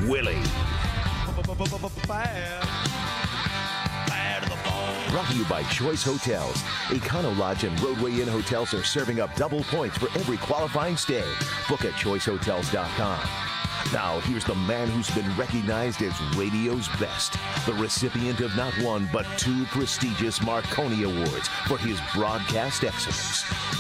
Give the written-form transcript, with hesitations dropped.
Willie. Brought to you by Choice Hotels. Econo Lodge and Roadway Inn hotels are serving up double points for every qualifying stay. Book at choicehotels.com. Now, here's the man who's been recognized as radio's best, the recipient of not one, but 2 prestigious Marconi Awards for his broadcast excellence.